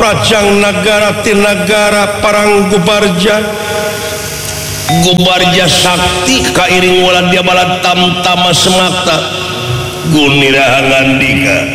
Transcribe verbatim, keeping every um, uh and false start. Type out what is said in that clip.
Prajang Nagara Tinagara Parang Gubarja Gubarja Sakti kairing walan dia balad tamtama semakta Gunira ngandika